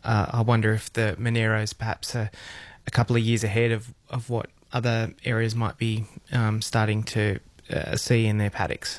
I wonder if the Monero's perhaps a couple of years ahead of what other areas might be starting to see in their paddocks.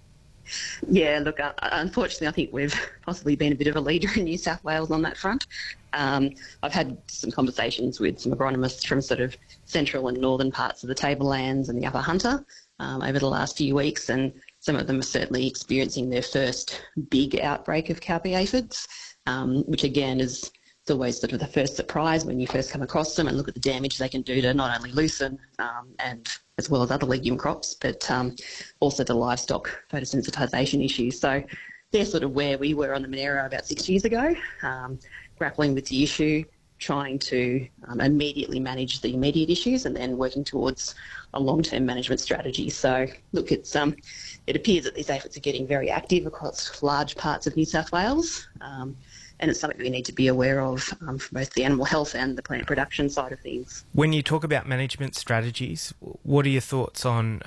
Yeah, look, unfortunately, I think we've possibly been a bit of a leader in New South Wales on that front. I've had some conversations with some agronomists from sort of central and northern parts of the Tablelands and the Upper Hunter over the last few weeks, and some of them are certainly experiencing their first big outbreak of cowpea aphids, which again is always sort of the first surprise when you first come across them and look at the damage they can do to not only lucerne and as well as other legume crops, but also the livestock photosensitization issues. So they're sort of where we were on the Monero about 6 years ago, grappling with the issue, trying to immediately manage the immediate issues and then working towards a long-term management strategy. So look, it appears that these aphids are getting very active across large parts of New South Wales. And it's something we need to be aware of from both the animal health and the plant production side of things. When you talk about management strategies, what are your thoughts on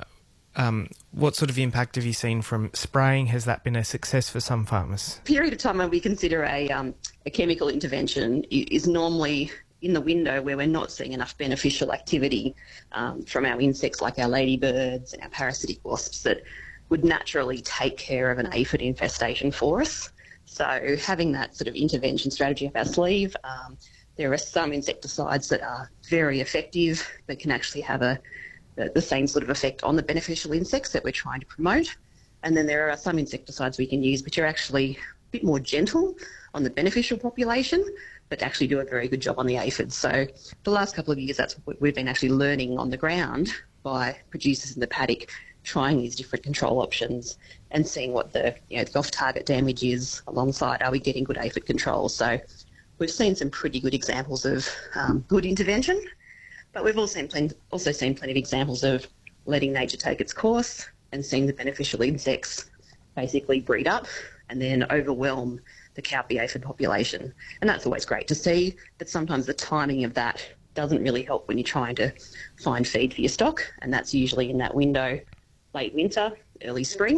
what sort of impact have you seen from spraying? Has that been a success for some farmers? The period of time when we consider a chemical intervention is normally in the window where we're not seeing enough beneficial activity from our insects like our ladybirds and our parasitic wasps that would naturally take care of an aphid infestation for us. So having that sort of intervention strategy up our sleeve, there are some insecticides that are very effective that can actually have the same sort of effect on the beneficial insects that we're trying to promote. And then there are some insecticides we can use which are actually a bit more gentle on the beneficial population, but actually do a very good job on the aphids. So the last couple of years, that's what we've been actually learning on the ground by producers in the paddock, trying these different control options and seeing what the off-target damage is alongside, are we getting good aphid control? So we've seen some pretty good examples of good intervention, but we've also seen plenty of examples of letting nature take its course and seeing the beneficial insects basically breed up and then overwhelm the cowpea aphid population. And that's always great to see, but sometimes the timing of that doesn't really help when you're trying to find feed for your stock, and that's usually in that window late winter, early spring,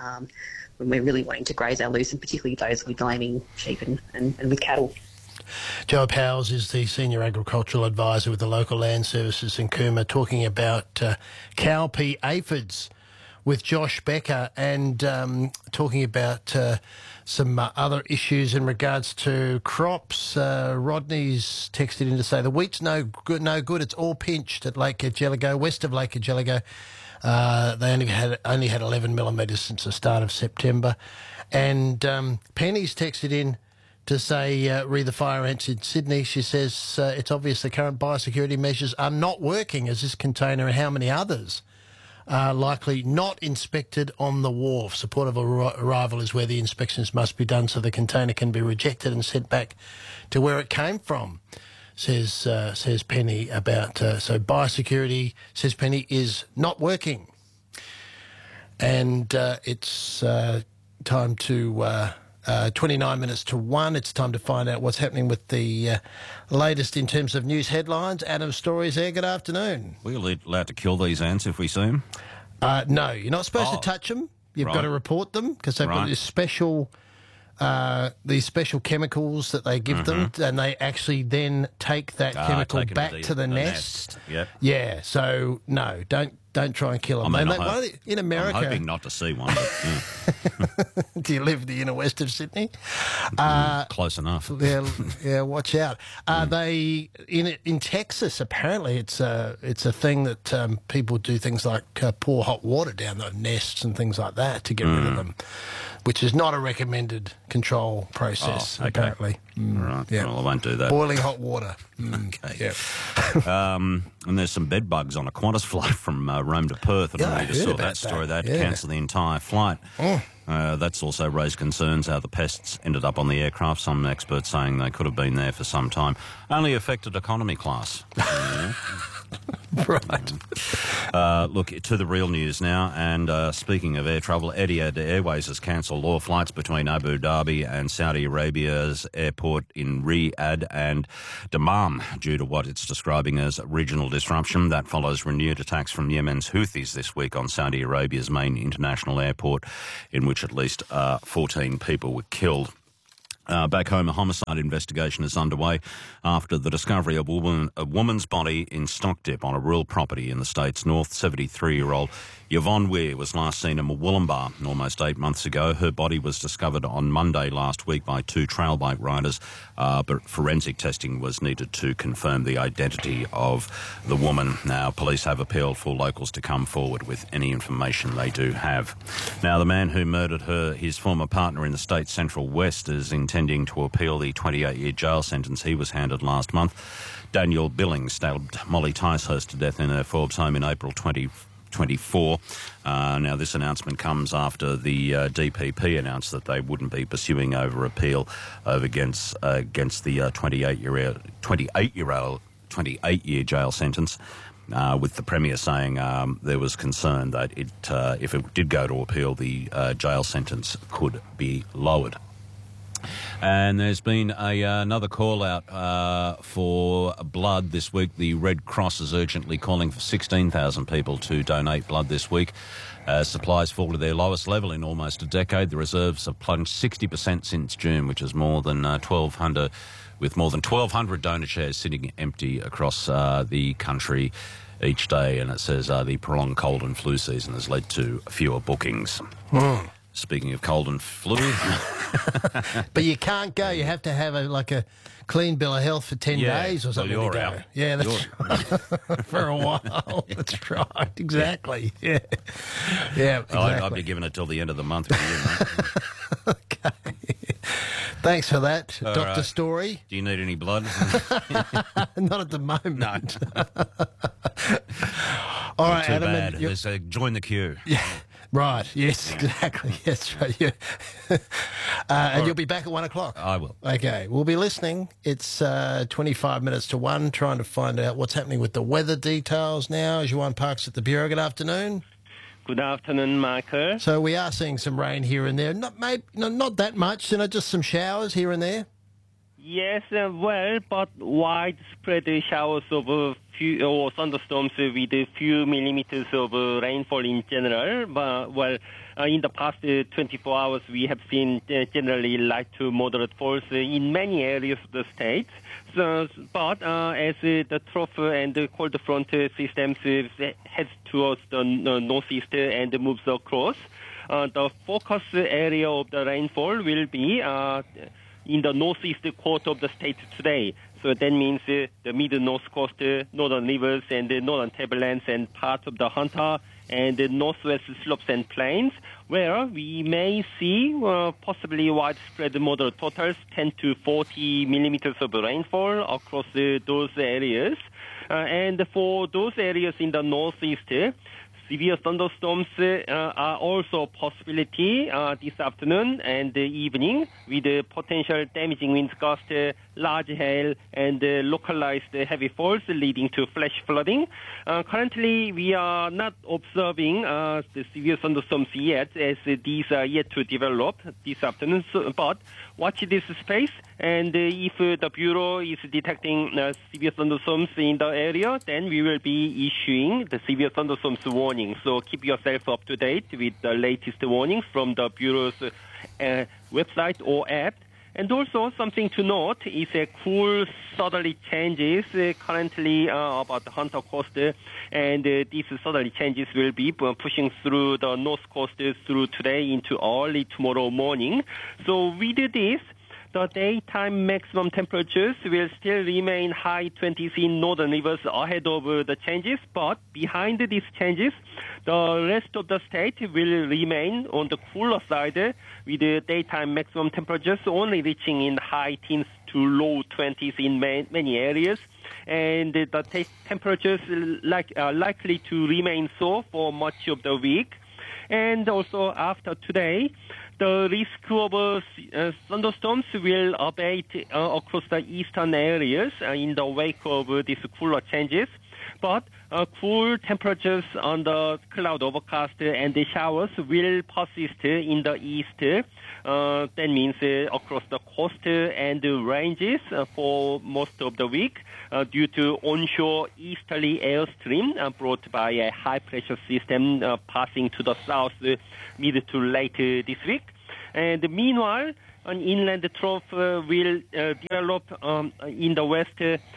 when we're really wanting to graze our lucerne, particularly those with lambing sheep and with cattle. Joe Powers is the Senior Agricultural Advisor with the Local Land Services in Cooma, talking about cowpea aphids with Josh Becker, and talking about some other issues in regards to crops. Rodney's texted in to say the wheat's no good. It's all pinched at Lake Cargelligo, west of Lake Cargelligo. They only had 11 millimetres since the start of September. And Penny's texted in to say, re the fire ants in Sydney. She says it's obvious the current biosecurity measures are not working, as this container and how many others are likely not inspected on the wharf. Support of arrival is where the inspections must be done so the container can be rejected and sent back to where it came from. Says Penny about so biosecurity, says Penny, is not working, and it's time to 29 minutes to 1. It's time to find out what's happening with the latest in terms of news headlines. Adam Story's there. Good afternoon. We're allowed to kill these ants if we see them? No, you're not supposed to touch them. You've got to report them because they've got this special. These special chemicals that they give them, and they actually then take that chemical back to the nest. Yep. Yeah. So no, don't try and kill them. I mean, in America, I'm hoping not to see one. But, do you live in the inner west of Sydney? Close enough. Yeah. Watch out. They in Texas. Apparently, it's a thing that people do things like pour hot water down the nests and things like that to get rid of them, which is not a recommended control process, apparently. All right. Yeah. Well, I won't do that. Boiling hot water. Okay. Yeah. And there's some bed bugs on a Qantas flight from Rome to Perth. I don't know if you saw that story. They had to cancel the entire flight. That's also raised concerns how the pests ended up on the aircraft. Some experts saying they could have been there for some time. Only affected economy class. Right. Look, to the real news now, and speaking of air travel, Etihad Airways has cancelled all flights between Abu Dhabi and Saudi Arabia's airport in Riyadh and Dammam due to what it's describing as regional disruption. That follows renewed attacks from Yemen's Houthis this week on Saudi Arabia's main international airport, in which at least 14 people were killed. Back home, a homicide investigation is underway after the discovery of a woman's body in Stockdip on a rural property in the state's north. 73-year-old Yvonne Weir was last seen in Murwillumbah almost 8 months ago. Her body was discovered on Monday last week by 2 trail bike riders, but forensic testing was needed to confirm the identity of the woman. Now, police have appealed for locals to come forward with any information they do have. Now, the man who murdered his former partner in the state's Central West is intending to appeal the 28-year jail sentence he was handed last month. Daniel Billings stabbed Molly Ticehurst to death in her Forbes home in April 2024. Now, this announcement comes after the DPP announced that they wouldn't be pursuing appeal against the 28-year jail sentence. With the Premier saying there was concern that if it did go to appeal, the jail sentence could be lowered. And there's been another call-out for blood this week. The Red Cross is urgently calling for 16,000 people to donate blood this week. Supplies fall to their lowest level in almost a decade. The reserves have plunged 60% since June, which is more than 1,200, with more than 1,200 donor chairs sitting empty across the country each day. And it says the prolonged cold and flu season has led to fewer bookings. Speaking of cold and flu. But you can't go. You have to have a clean bill of health for 10 days or something. Well, you're to go. out. Yeah, that's for a while. That's right. Exactly. Yeah. Yeah, exactly. I'll be giving it till the end of the month with you, mate. Okay. Thanks for that, All Dr. right. Story. Do you need any blood? Not at the moment. No. All right, Too Adam. bad. There's join the queue. Yeah. Right, yes, exactly. Yes, right. Yeah. And you'll be back at 1 o'clock. I will. Okay, we'll be listening. It's 25 minutes to 1, trying to find out what's happening with the weather details now. Juan Parks at the Bureau. Good afternoon. Good afternoon, Michael. So we are seeing some rain here and there. Not that much, just some showers here and there. Yes, but widespread showers of few or thunderstorms with a few millimeters of rainfall in general. But in the past 24 hours, we have seen generally light to moderate falls in many areas of the state. But as the trough and the cold front systems heads towards the northeast and moves across, the focus area of the rainfall will be in the northeast quarter of the state today. So that means the mid-north coast, northern rivers, and the northern tablelands and parts of the Hunter and the northwest slopes and plains, where we may see possibly widespread moderate totals, 10 to 40 millimeters of rainfall across those areas. And for those areas in the northeast, severe thunderstorms are also a possibility this afternoon and evening, with potential damaging winds, gust, large hail, and localized heavy falls leading to flash flooding. Currently, we are not observing the severe thunderstorms yet, as these are yet to develop this afternoon. But watch this space, and if the Bureau is detecting severe thunderstorms in the area, then we will be issuing the severe thunderstorms warning. So keep yourself up to date with the latest warnings from the Bureau's website or app. And also something to note is cool southerly changes currently about the Hunter Coast, and these southerly changes will be pushing through the north coast through today into early tomorrow morning. So with this, the daytime maximum temperatures will still remain high 20s in northern rivers ahead of the changes, but behind these changes, the rest of the state will remain on the cooler side, with the daytime maximum temperatures only reaching in high teens to low 20s in many areas. And the temperatures are likely to remain so for much of the week. And also after today, the risk of thunderstorms will abate across the eastern areas in the wake of these cooler changes. But cool temperatures on the cloud overcast and the showers will persist in the east. That means across the coast and the ranges for most of the week due to onshore easterly airstream brought by a high-pressure system passing to the south mid to late this week. And meanwhile, an inland trough will develop in the west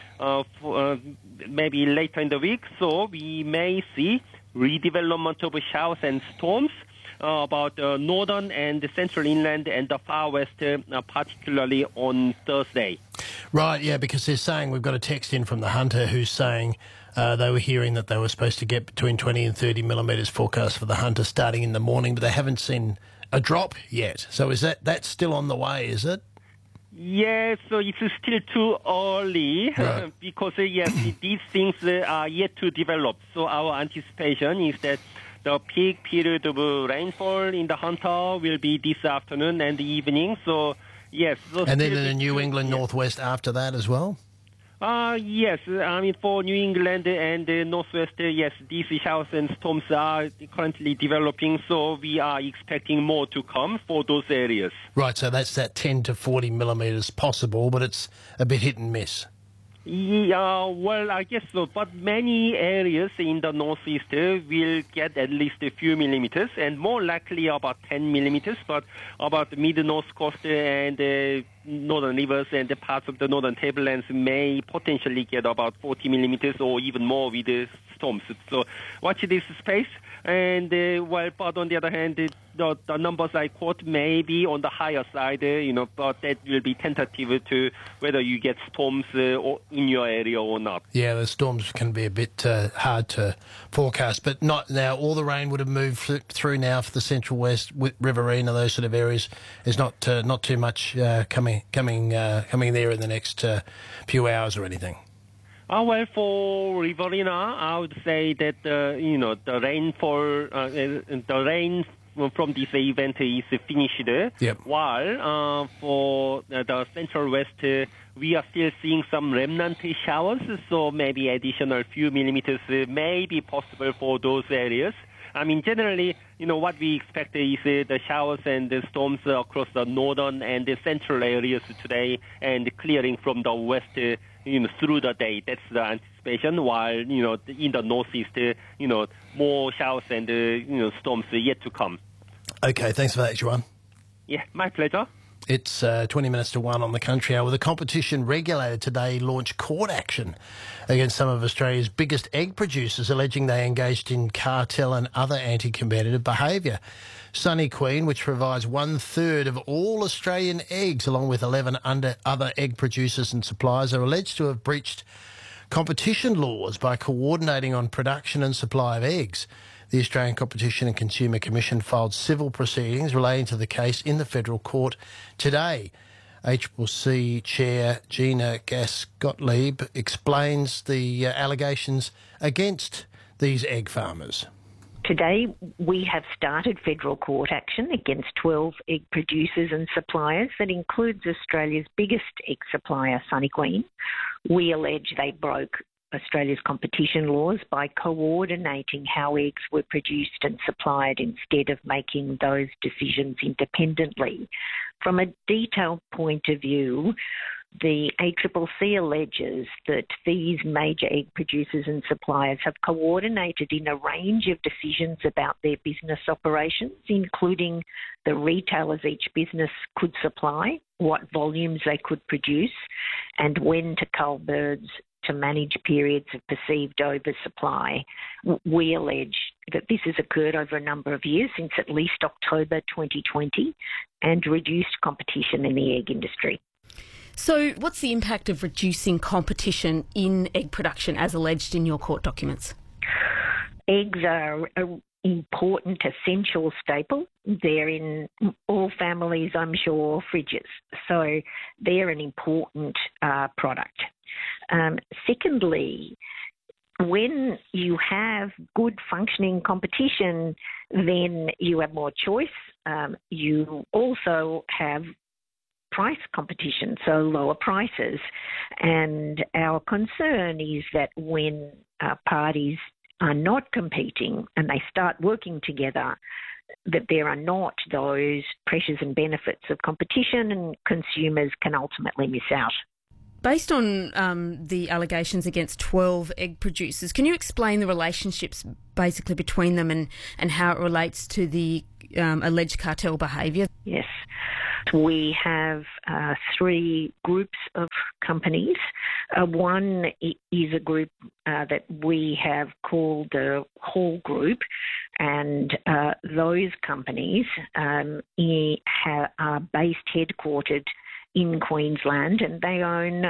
maybe later in the week. So we may see redevelopment of showers and storms about northern and the central inland and the far west, particularly on Thursday. Right, yeah, because they're saying, we've got a text in from the Hunter who's saying they were hearing that they were supposed to get between 20 and 30 millimetres forecast for the Hunter starting in the morning, but they haven't seen a drop yet. So is that's still on the way, is it? Yes, so it's still too early Right. because, yes, these things are yet to develop. So our anticipation is that the peak period of rainfall in the Hunter will be this afternoon and the evening. So, yes. So And then still in the New England Northwest after that as well? Yes, I mean, for New England and the Northwest, yes, these showers and storms are currently developing, so we are expecting more to come for those areas. Right, so that's that 10 to 40 millimetres possible, but it's a bit hit and miss. Yeah, well, I guess so. But many areas in the northeast will get at least a few millimeters, and more likely about 10 millimeters. But about the mid-north coast and northern rivers and the parts of the northern tablelands may potentially get about 40 millimeters or even more with the storms. So watch this space. And but on the other hand, the numbers I quote may be on the higher side, but that will be tentative to whether you get storms in your area or not. Yeah, the storms can be a bit hard to forecast, but not now. All the rain would have moved through now for the Central West, Riverina, those sort of areas. There's not too much coming there in the next few hours or anything. Well, for Riverina, I would say that the rain from this event is finished. Yep. While for the Central West, we are still seeing some remnant showers, so maybe additional few millimeters may be possible for those areas. I mean, generally, what we expect is the showers and the storms across the northern and the central areas today, and clearing from the west, through the day. That's the anticipation. While in the northeast, more showers and storms yet to come. Okay, thanks for that, Juan. Yeah, my pleasure. It's 20 minutes to 1 on the Country Hour. The competition regulator today launched court action against some of Australia's biggest egg producers, alleging they engaged in cartel and other anti-competitive behaviour. Sunny Queen, which provides 1/3 of all Australian eggs, along with 11 other egg producers and suppliers, are alleged to have breached competition laws by coordinating on production and supply of eggs. The Australian Competition and Consumer Commission filed civil proceedings relating to the case in the federal court today. ACCC Chair Gina Gass-Gottlieb explains the allegations against these egg farmers. Today, we have started federal court action against 12 egg producers and suppliers. That includes Australia's biggest egg supplier, Sunny Queen. We allege they broke Australia's competition laws by coordinating how eggs were produced and supplied instead of making those decisions independently. From a detailed point of view, the ACCC alleges that these major egg producers and suppliers have coordinated in a range of decisions about their business operations, including the retailers each business could supply, what volumes they could produce, and when to cull birds to manage periods of perceived oversupply. We allege that this has occurred over a number of years, since at least October 2020, and reduced competition in the egg industry. So what's the impact of reducing competition in egg production as alleged in your court documents? Eggs are an important, essential staple. They're in all families, I'm sure, fridges. So they're an important product. Secondly, when you have good functioning competition, then you have more choice. You also have price competition, so lower prices. And our concern is that when parties are not competing and they start working together, that there are not those pressures and benefits of competition, and consumers can ultimately miss out. Based on the allegations against 12 egg producers, can you explain the relationships basically between them and how it relates to the alleged cartel behaviour? Yes. We have 3 groups of companies. One is a group that we have called the Hall Group, and those companies are headquartered in Queensland, and they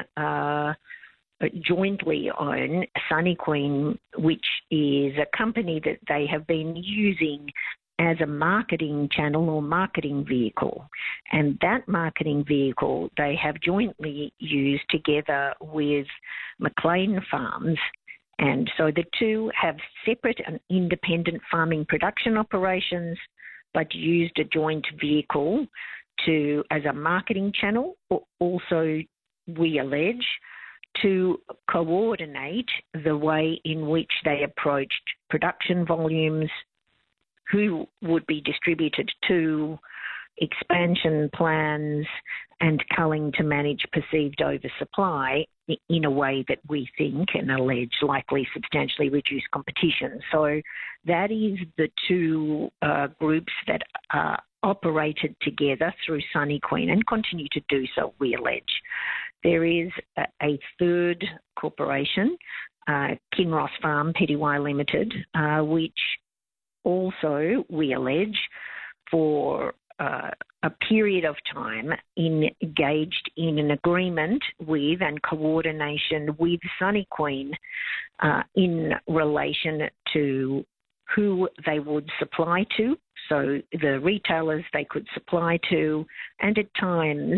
jointly own Sunny Queen, which is a company that they have been using as a marketing channel or marketing vehicle. And that marketing vehicle they have jointly used together with McLean Farms. And so the two have separate and independent farming production operations, but used a joint vehicle as a marketing channel, also, we allege, to coordinate the way in which they approached production volumes, who would be distributed to, expansion plans, and culling to manage perceived oversupply in a way that we think and allege likely substantially reduce competition. So that is the 2 groups that operated together through Sunny Queen and continue to do so, we allege. There is a third corporation, Kinross Farm Pty Limited, which also, we allege, for a period of time engaged in an agreement with and coordination with Sunny Queen in relation to who they would supply to, so the retailers they could supply to, and at times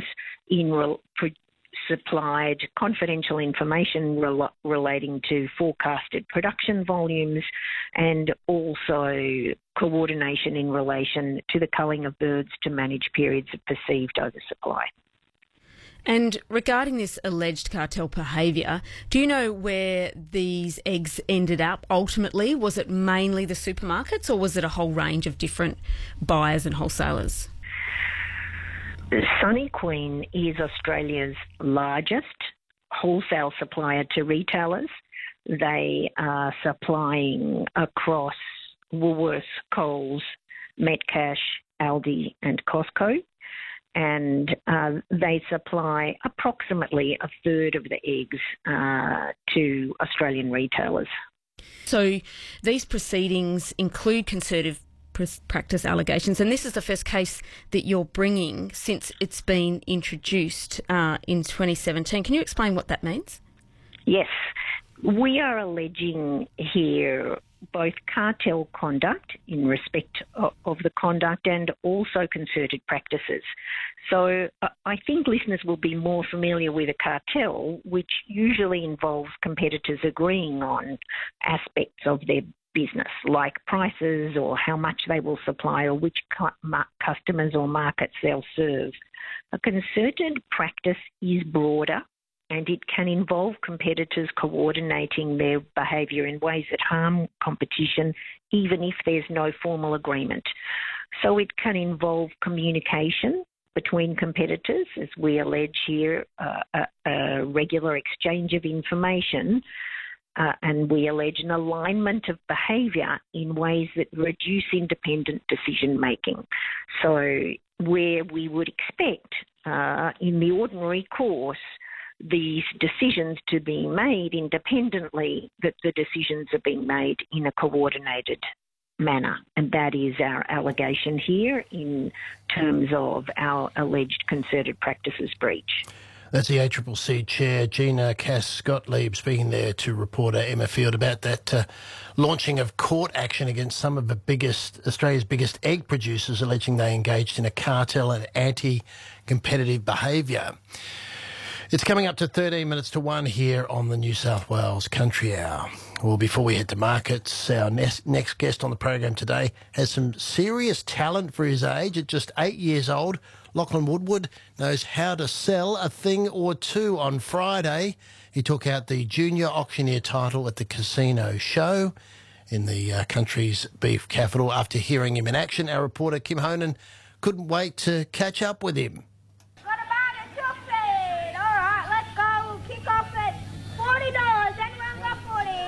supplied confidential information relating to forecasted production volumes, and also coordination in relation to the culling of birds to manage periods of perceived oversupply. And regarding this alleged cartel behaviour, do you know where these eggs ended up ultimately? Was it mainly the supermarkets, or was it a whole range of different buyers and wholesalers? Sunny Queen is Australia's largest wholesale supplier to retailers. They are supplying across Woolworths, Coles, Metcash, Aldi and Costco, and they supply approximately a third of the eggs to Australian retailers. So these proceedings include concerted practice allegations, and this is the first case that you're bringing since it's been introduced in 2017. Can you explain what that means? Yes. We are alleging here both cartel conduct in respect of the conduct and also concerted practices. So I think listeners will be more familiar with a cartel, which usually involves competitors agreeing on aspects of their business, like prices or how much they will supply or which customers or markets they'll serve. A concerted practice is broader, and it can involve competitors coordinating their behaviour in ways that harm competition, even if there's no formal agreement. So it can involve communication between competitors, as we allege here, a regular exchange of information, and we allege an alignment of behaviour in ways that reduce independent decision-making. So where we would expect, in the ordinary course, these decisions to be made independently, that the decisions are being made in a coordinated manner. And that is our allegation here in terms of our alleged concerted practices breach. That's the ACCC Chair, Gina Cass-Gottlieb, speaking there to reporter Emma Field about that launching of court action against some of Australia's biggest egg producers, alleging they engaged in a cartel and anti-competitive behaviour. It's coming up to 13 minutes to 1 here on the New South Wales Country Hour. Well, before we head to markets, our next guest on the program today has some serious talent for his age. At just 8 years old, Lachlan Woodward knows how to sell a thing or two. On Friday, he took out the junior auctioneer title at the Casino Show in the country's beef capital. After hearing him in action, our reporter Kim Honan couldn't wait to catch up with him.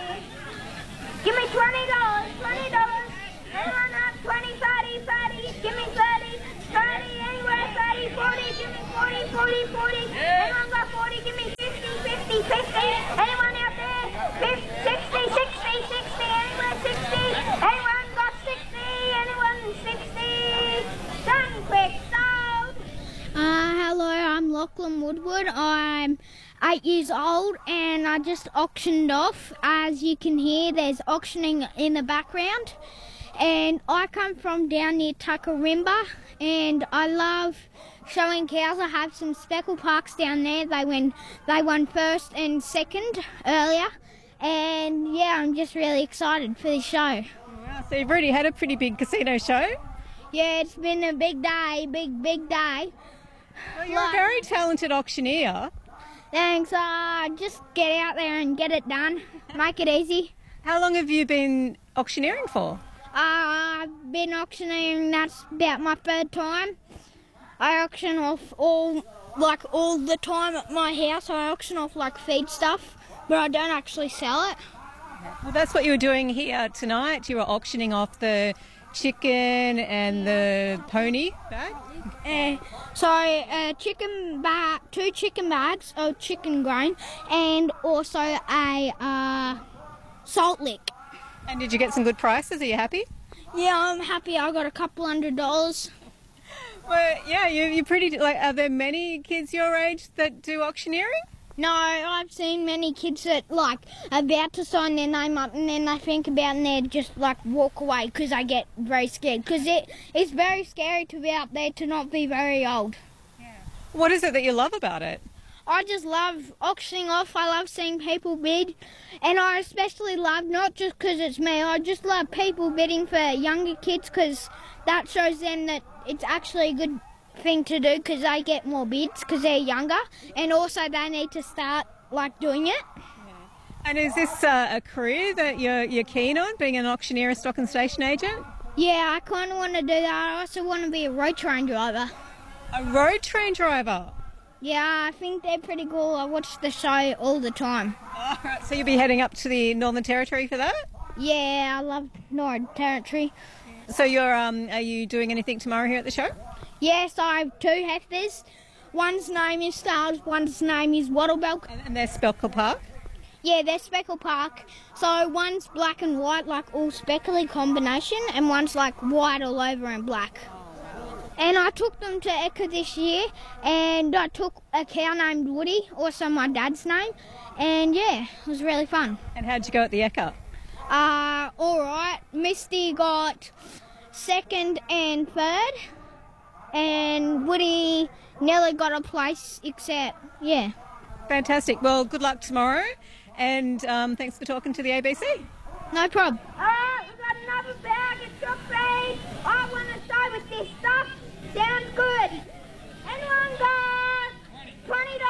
Give me $20, $20. Anyone have 20, 30, 30? Give Anyone out there? 60, anyone 60? Anyone got 60? Anyone 60? Done quick, sold. Hello, I'm Lachlan Woodward. I'm 8 years old and I just auctioned off. As you can hear, there's auctioning in the background. And I come from down near Tuckarimba and I love showing cows. I have some Speckle Parks down there. They won first and second earlier. And yeah, I'm just really excited for the show. Wow, so you've already had a pretty big casino show? Yeah, it's been a big day, big day. Well, you're a very talented auctioneer. Thanks. Just get out there and get it done. Make it easy. How long have you been auctioneering for? I've been auctioneering, that's about my third time. I auction off all the time at my house. I auction off like feed stuff, but I don't actually sell it. Well, that's what you were doing here tonight. You were auctioning off the chicken and the pony bag? Two chicken bags of chicken grain and also a salt lick. And did you get some good prices? Are you happy? Yeah, I'm happy. I got a couple $100. Well, yeah, you're pretty... are there many kids your age that do auctioneering? No, I've seen many kids that, about to sign their name up and then they think about it and they just, walk away because I get very scared. Because it's very scary to be out there to not be very old. Yeah. What is it that you love about it? I just love auctioning off. I love seeing people bid. And I especially love, not just because it's me, I just love people bidding for younger kids because that shows them that it's actually a good thing to do because they get more bids because they're younger. And also they need to start, doing it. Yeah. And is this a career that you're keen on, being an auctioneer, a stock and station agent? Yeah, I kind of want to do that. I also want to be a road train driver. A road train driver? Yeah, I think they're pretty cool. I watch the show all the time. All right, so you'll be heading up to the Northern Territory for that? Yeah, I love Northern Territory. So are you doing anything tomorrow here at the show? Yes, I have two heifers. One's name is Stars, one's name is Wattlebelk. And they're Speckle Park? Yeah, they're Speckle Park. So one's black and white, all speckly combination, and one's white all over and black. And I took them to Ekka this year, and I took a cow named Woody, also my dad's name, and yeah, it was really fun. And how'd you go at the Ekka? All right. Misty got second and third, and Woody nearly got a place, except, yeah. Fantastic. Well, good luck tomorrow, and thanks for talking to the ABC. No problem. We've got another bag of chocolate. I want to start with this stuff. Sounds good. Anyone got $20?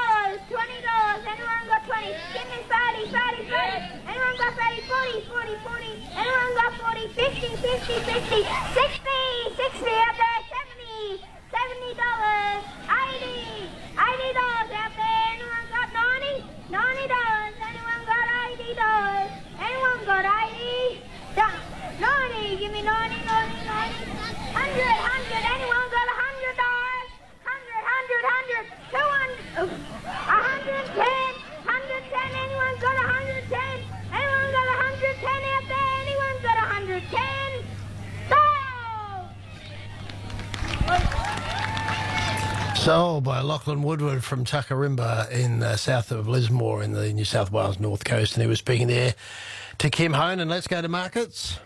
Anyone got 20? Give me 30. Anyone got 30? 40. Anyone got 40? 50. 60 out there. $70. $80 out there. Anyone got 90? $90. Anyone got $80? Anyone got 80? 90. Give me 90. 100. Anyone got $100? 100. 200. 110. 110. Anyone got 110? Anyone got 110 out there? Anyone got 110? Sold by Lachlan Woodward from Tuckarimba in south of Lismore in the New South Wales North Coast, and he was speaking there to Kim Hone. And let's go to markets.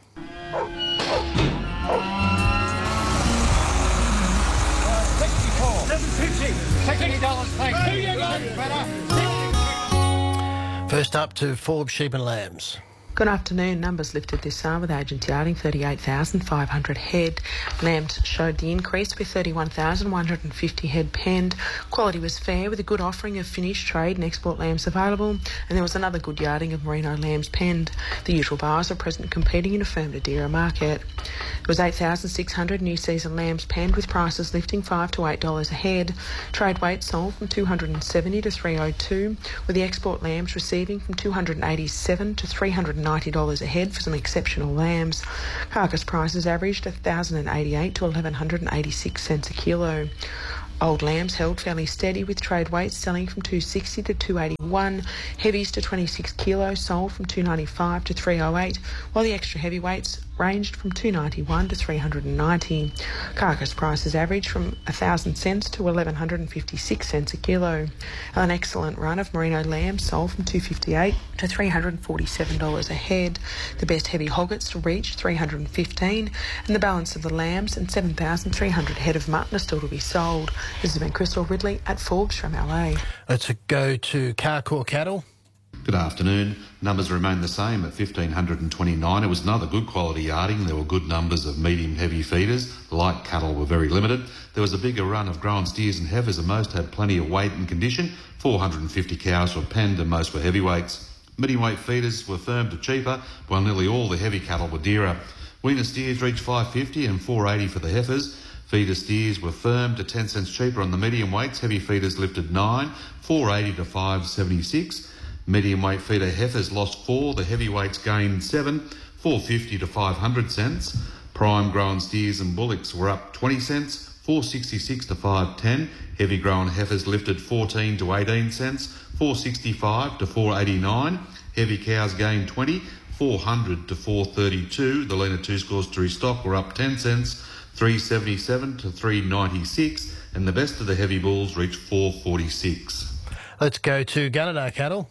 First up to Forbes Sheep and Lambs. Good afternoon. Numbers lifted this hour with agents yarding 38,500 head. Lambs showed the increase with 31,150 head penned. Quality was fair with a good offering of finished trade and export lambs available, and there was another good yarding of merino lambs penned. The usual buyers are present competing in a firm Adira market. There was 8,600 new season lambs penned with prices lifting $5 to $8 a head. Trade weight sold from 270 to 302, with the export lambs receiving from $287 to $390 a head for some exceptional lambs. Carcass prices averaged $1,088 to $1,186 a kilo. Old lambs held fairly steady with trade weights selling from 260 to 281, heavies to 26 kilos sold from 295 to 308, while the extra heavyweights ranged from 291 to 390. Carcass prices averaged from 1,000 cents to 1,156 cents a kilo. An excellent run of merino lambs sold from $258 to $347 a head. The best heavy hoggets reached $315, and the balance of the lambs and 7,300 head of mutton are still to be sold. This has been Crystal Ridley at Forbes from LA. Let's go to Carcoar Cattle. Good afternoon. Numbers remain the same at 1,529. It was another good quality yarding. There were good numbers of medium heavy feeders. Light cattle were very limited. There was a bigger run of grown steers and heifers, and most had plenty of weight and condition. 450 cows were penned and most were heavyweights. Medium weight feeders were firm to cheaper, while nearly all the heavy cattle were dearer. Weaner steers reached $550 and $480 for the heifers. Feeder steers were firm to 10 cents cheaper on the medium weights. Heavy feeders lifted $9, $480 to $576. Medium weight feeder heifers lost 4, the heavyweights gained 7, $450 to 500 cents. Prime grown steers and bullocks were up 20 cents, $466 to $510. Heavy grown heifers lifted 14 to 18 cents, $465 to $489. Heavy cows gained 20, $400 to $432. The leaner two scores to restock were up 10 cents, $377 to $396, and the best of the heavy bulls reached $446. Let's go to Gunnedah Cattle.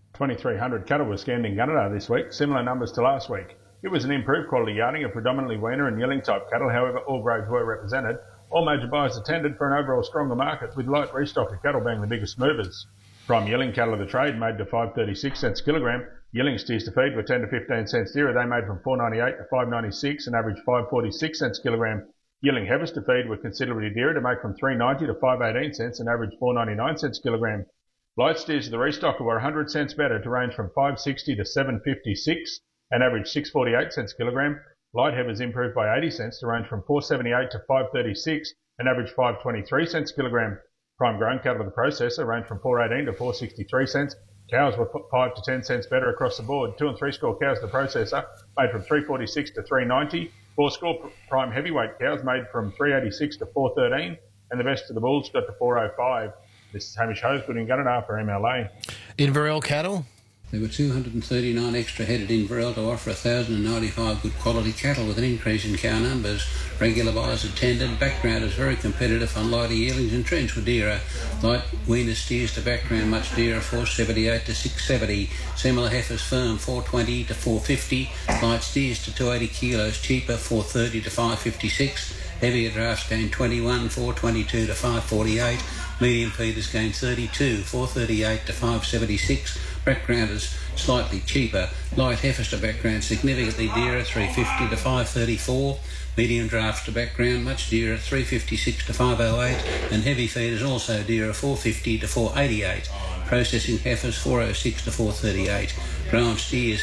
2,300 cattle were scanned in Gunnedah this week, similar numbers to last week. It was an improved quality yarding of predominantly weaner and yearling type cattle, however all grades were represented. All major buyers attended for an overall stronger market, with light restock of cattle being the biggest movers. Prime yearling cattle of the trade made to 5.36 cents a kilogram. Yearling steers to feed were 10 to 15 cents dearer. They made from 4.98 to 5.96 and averaged 5.46 cents a kilogram. Yearling heifers to feed were considerably dearer, to make from 3.90 to 5.18 cents and averaged 4.99 cents a kilogram. Light steers of the restocker were 100 cents better, to range from 5.60 to 7.56 and average 6.48 cents a kilogram. Light heifers improved by 80 cents, to range from 4.78 to 5.36 and average 5.23 cents a kilogram. Prime grown cattle of the processor ranged from 4.18 to 4.63 cents. Cows were 5 to 10 cents better across the board. 2 and 3 score cows of the processor made from 3.46 to 3.90. 4 score prime heavyweight cows made from 3.86 to 4.13, and the best of the bulls got to 4.05. This is Hamish Hosegood in Gunnedah for MLA. Inverell Cattle. There were 239 extra head at Inverell to offer 1,095 good quality cattle, with an increase in cow numbers. Regular buyers attended. Background is very competitive on lighter yearlings, and trends were dearer. Light weaner steers to background much dearer, 478 to 670. Similar heifers firm, 420 to 450. Light steers to 280 kilos cheaper, 430 to 556. Heavier drafts gained 21, 422 to 548. Medium feeders gained 32, 438 to 576. Backgrounders slightly cheaper. Light heifers to background significantly dearer, 350 to 534. Medium drafts to background much dearer, 356 to 508. And heavy feeders also dearer, 450 to 488. Processing heifers 406 to 438. Grown steers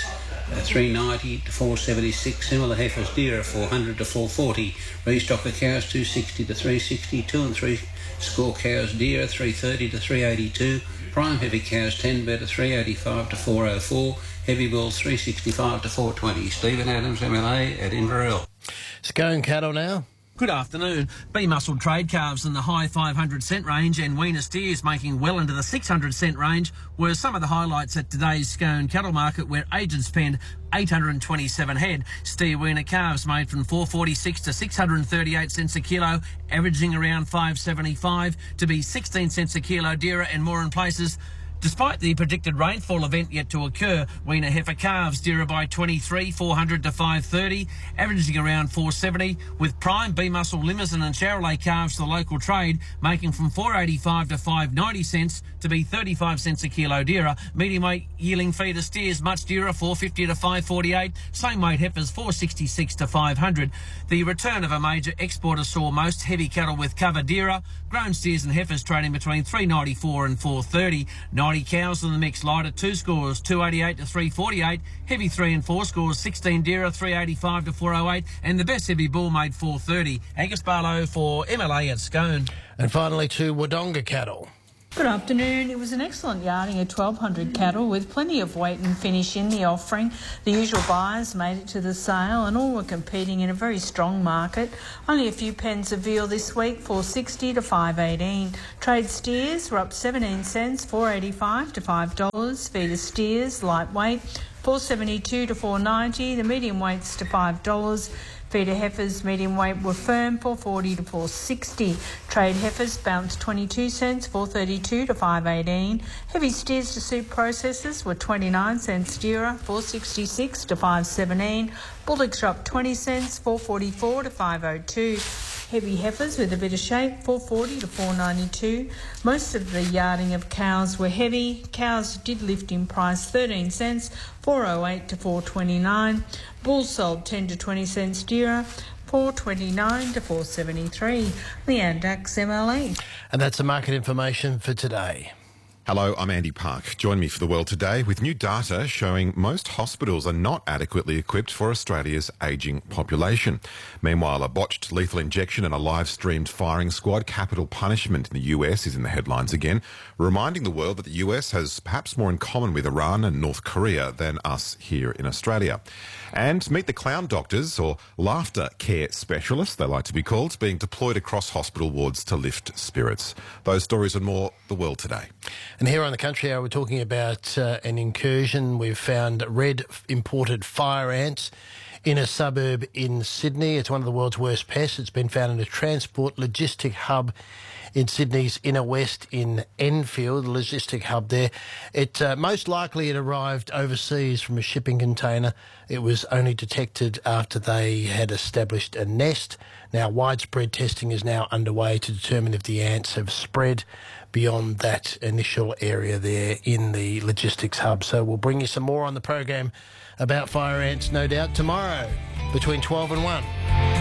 390 to 476. Similar heifers dearer, 400 to 440. Restocker cows 260 to 360. 2 and 3 score cows dearer, 330 to 382. Prime heavy cows 10 better, 385 to 404. Heavy bulls 365 to 420. Stephen Adams, MLA at Inverell. Scone Cattle now. Good afternoon. B-muscle trade calves in the high 500 cent range and weaner steers making well into the 600 cent range were some of the highlights at today's Scone cattle market, where agents penned 827 head. Steer weaner calves made from 446 to 638 cents a kilo, averaging around 575, to be 16 cents a kilo dearer and more in places. Despite the predicted rainfall event yet to occur, weaner heifer calves dearer by 23, 400 to 530, averaging around 470, with prime B-muscle Limousin and Charolais calves to the local trade making from 485 to 590 cents, to be 35 cents a kilo dearer. Medium weight yearling feeder steers much dearer, 450 to 548. Same weight heifers 466 to 500. The return of a major exporter saw most heavy cattle with cover dearer. Grown steers and heifers trading between 394 and 430. 90 cows in the mix, lighter 2 scores 288 to 348. Heavy 3 and 4 scores 16 dearer, 385 to 408, and the best heavy bull made 430. Angus Barlow for MLA at Scone. And finally to Wodonga Cattle. Good afternoon. It was an excellent yarding of 1,200 cattle with plenty of weight and finish in the offering. The usual buyers made it to the sale and all were competing in a very strong market. Only a few pens of veal this week, $4.60 to $5.18. Trade steers were up 17 cents, $4.85 to $5. Feeder steers, lightweight, $4.72 to $4.90. The medium weights to $5. Feeder heifers, medium weight, were firm, $4.40 to $4.60. Trade heifers bounced 22 cents, $4.32 to $5.18. Heavy steers to soup processors were 29 cents dearer, $4.66 to $5.17. Bullocks are up 20 cents, $4.44 to $5.02. Heavy heifers with a bit of shape, $4.40 to $4.92. Most of the yarding of cows were heavy. Cows did lift in price 13 cents, $4.08 to $4.29. Bulls sold 10 to 20 cents dearer, $4.29 to $4.73. Leanne Dax, MLE. And that's the market information for today. Hello, I'm Andy Park. Join me for The World Today with new data showing most hospitals are not adequately equipped for Australia's ageing population. Meanwhile, a botched lethal injection and a live-streamed firing squad, capital punishment in the US, is in the headlines again, reminding the world that the US has perhaps more in common with Iran and North Korea than us here in Australia. And meet the clown doctors, or laughter care specialists, they like to be called, being deployed across hospital wards to lift spirits. Those stories and more, The World Today. And here on the Country Hour, we're talking about an incursion. We've found red imported fire ants in a suburb in Sydney. It's one of the world's worst pests. It's been found in a transport logistic hub in Sydney's inner west in Enfield, the logistic hub there. Most likely it arrived overseas from a shipping container. It was only detected after they had established a nest. Now, widespread testing is now underway to determine if the ants have spread beyond that initial area there in the logistics hub. So we'll bring you some more on the program about fire ants, no doubt, tomorrow between 12 and 1.